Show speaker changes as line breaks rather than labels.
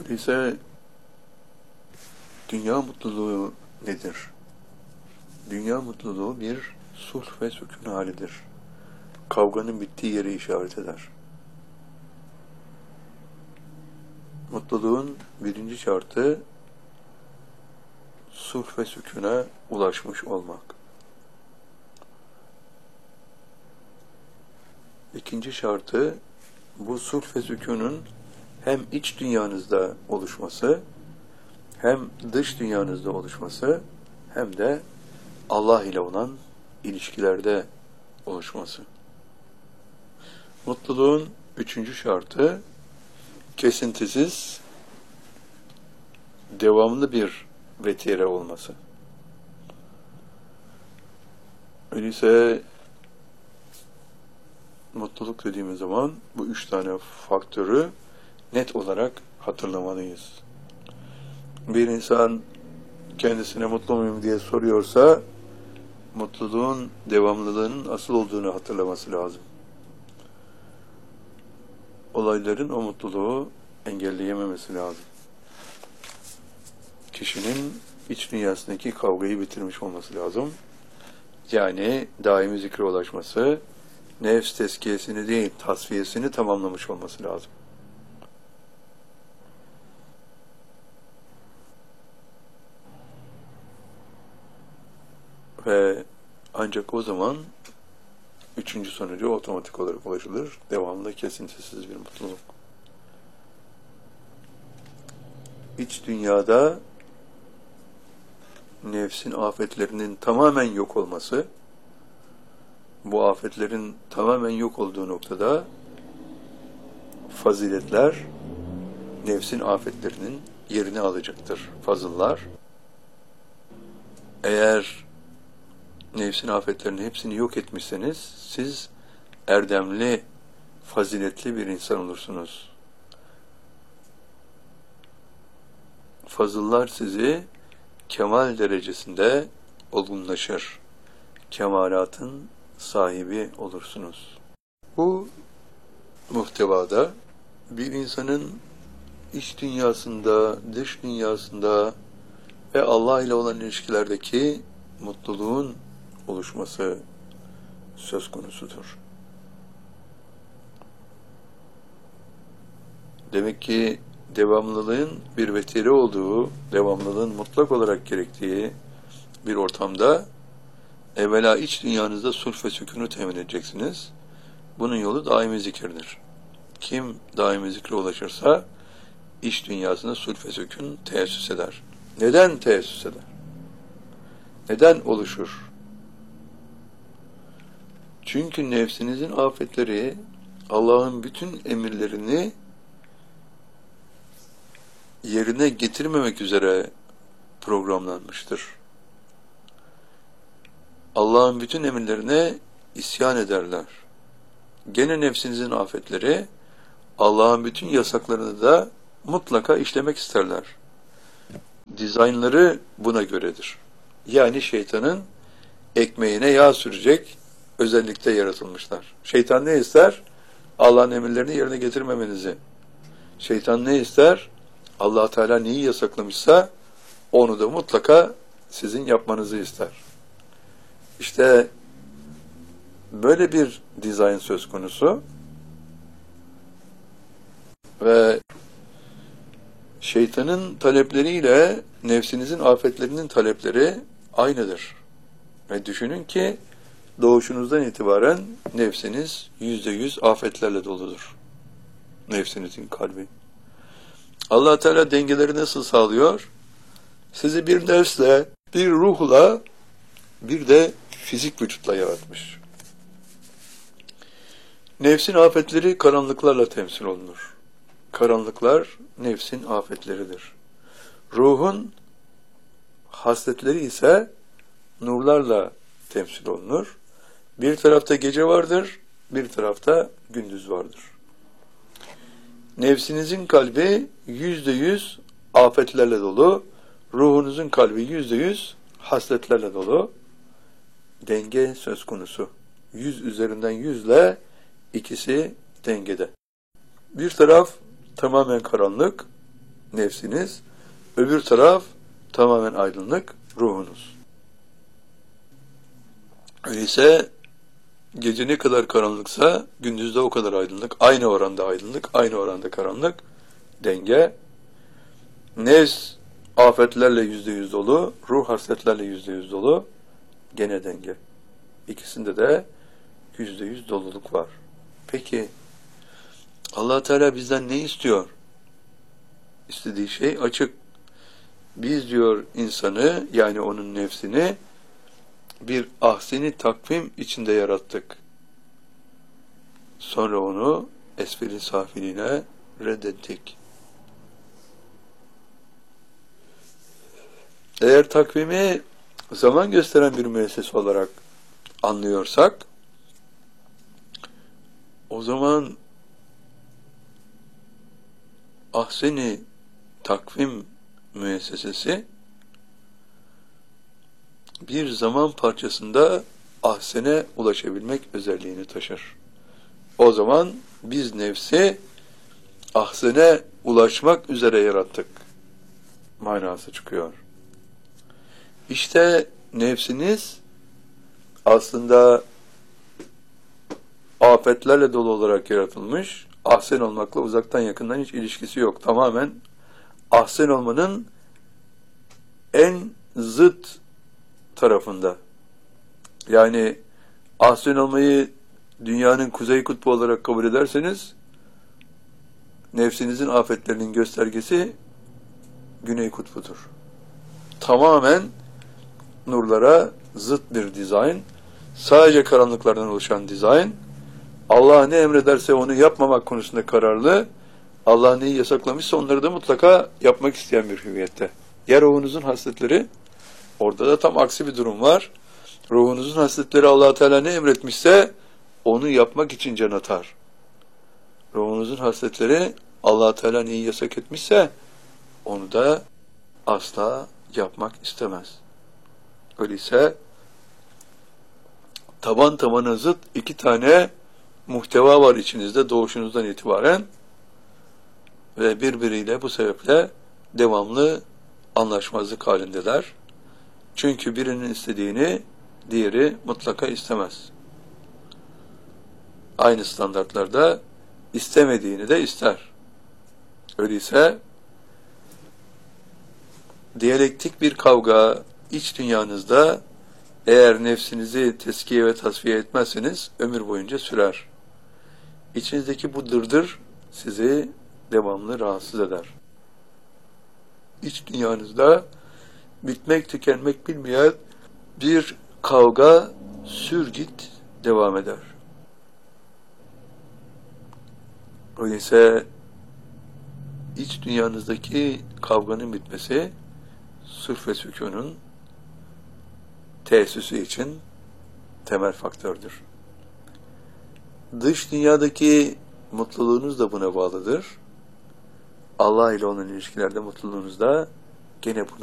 Öyleyse dünya mutluluğu nedir? Dünya mutluluğu bir sulh ve sükun halidir. Kavganın bittiği yeri işaret eder. Mutluluğun birinci şartı sulh ve sükûna ulaşmış olmak. İkinci şartı bu sulh ve sükûnun hem iç dünyanızda oluşması, hem dış dünyanızda oluşması, hem de Allah ile olan ilişkilerde oluşması. Mutluluğun üçüncü şartı kesintisiz, devamlı bir vetire olması. Öyleyse mutluluk dediğimiz zaman bu üç tane faktörü net olarak hatırlamalıyız. Bir insan kendisine mutlu muyum diye soruyorsa, mutluluğun devamlılığının asıl olduğunu hatırlaması lazım. Olayların o mutluluğu engelleyememesi lazım. Kişinin iç dünyasındaki kavgayı bitirmiş olması lazım. Yani daimi zikre ulaşması, nefs tezkiyesini değil, tasfiyesini tamamlamış olması lazım. Ve ancak o zaman üçüncü sonucu otomatik olarak ulaşılır. Devamlı kesintisiz bir mutluluk. İç dünyada nefsin afetlerinin tamamen yok olması, bu afetlerin tamamen yok olduğu noktada faziletler nefsin afetlerinin yerini alacaktır. Fazıllar. Eğer nefsin afetlerinin hepsini yok etmişseniz, siz erdemli, faziletli bir insan olursunuz. Fazıllar sizi kemal derecesinde olgunlaşır. Kemalatın sahibi olursunuz. Bu muhtevada bir insanın iç dünyasında, dış dünyasında ve Allah ile olan ilişkilerdeki mutluluğun oluşması söz konusudur. Demek ki devamlılığın bir vetire olduğu, devamlılığın mutlak olarak gerektiği bir ortamda evvela iç dünyanızda sulh ve sükûnu temin edeceksiniz. Bunun yolu daimi zikirdir. Kim daimi zikre ulaşırsa iç dünyasında sulh ve sükûn teessüs eder. Neden teessüs eder? Neden oluşur? Çünkü nefsinizin afetleri Allah'ın bütün emirlerini yerine getirmemek üzere programlanmıştır. Allah'ın bütün emirlerine isyan ederler. Gene nefsinizin afetleri Allah'ın bütün yasaklarını da mutlaka işlemek isterler. Dizaynları buna göredir. Yani şeytanın ekmeğine yağ sürecek özellikle yaratılmışlar. Şeytan ne ister? Allah'ın emirlerini yerine getirmemenizi. Şeytan ne ister? Allah Teala neyi yasaklamışsa onu da mutlaka sizin yapmanızı ister. İşte böyle bir dizayn söz konusu ve şeytanın talepleriyle nefsinizin afetlerinin talepleri aynıdır. Ve düşünün ki doğuşunuzdan itibaren nefsiniz %100 afetlerle doludur. Nefsinizin kalbi. Allah Teala dengeleri nasıl sağlıyor? Sizi bir nefsle, bir ruhla, bir de fizik vücutla yaratmış. Nefsin afetleri karanlıklarla temsil olunur. Karanlıklar nefsin afetleridir. Ruhun hasletleri ise nurlarla temsil olunur. Bir tarafta gece vardır, bir tarafta gündüz vardır. Nefsinizin kalbi %100 afetlerle dolu, ruhunuzun kalbi %100 hasletlerle dolu. Denge söz konusu. 100 üzerinden 100 ile ikisi dengede. Bir taraf tamamen karanlık, nefsiniz, öbür taraf tamamen aydınlık ruhunuz. Öyleyse gece ne kadar karanlıksa gündüzde o kadar aydınlık, aynı oranda aydınlık, aynı oranda karanlık, denge. Nefs afetlerle %100 dolu, ruh hasletlerle %100 dolu, gene denge. İkisinde de %100 doluluk var. Peki Allah Teala bizden ne istiyor? İstediği şey açık. Biz diyor insanı, yani onun nefsini bir ahseni takvim içinde yarattık. Sonra onu esfel-i safiline reddettik. Eğer takvimi zaman gösteren bir müessese olarak anlıyorsak, o zaman ahseni takvim müessesesi bir zaman parçasında ahsene ulaşabilmek özelliğini taşır. O zaman biz nefsi ahsene ulaşmak üzere yarattık manası çıkıyor. İşte nefsiniz aslında afetlerle dolu olarak yaratılmış, ahsen olmakla uzaktan yakından hiç ilişkisi yok. Tamamen ahsen olmanın en zıt tarafında. Yani ahsen olmayı dünyanın kuzey kutbu olarak kabul ederseniz, nefsinizin afetlerinin göstergesi güney kutbudur. Tamamen nurlara zıt bir dizayn, sadece karanlıklardan oluşan dizayn, Allah ne emrederse onu yapmamak konusunda kararlı, Allah neyi yasaklamışsa onları da mutlaka yapmak isteyen bir hüviyette. Ya ruhunuzun hasletleri, orada da tam aksi bir durum var. Ruhunuzun hasletleri Allah Teala ne emretmişse onu yapmak için can atar. Ruhunuzun hasletleri Allah Teala neyi yasak etmişse onu da asla yapmak istemez. Öyleyse taban tabana zıt iki tane muhteva var içinizde doğuşunuzdan itibaren ve birbiriyle bu sebeple devamlı anlaşmazlık halindeler. Çünkü birinin istediğini diğeri mutlaka istemez. Aynı standartlarda istemediğini de ister. Öyleyse diyalektik bir kavga iç dünyanızda eğer nefsinizi teskiye ve tasfiye etmezseniz ömür boyunca sürer. İçinizdeki bu dırdır sizi devamlı rahatsız eder. İç dünyanızda bitmek tükenmek bilmeyen bir kavga sürgit devam eder. Öyleyse iç dünyanızdaki kavganın bitmesi sülh ve sükûnun tesisi için temel faktördür. Dış dünyadaki mutluluğunuz da buna bağlıdır. Allah ile olan ilişkilerde mutluluğunuz da gene buna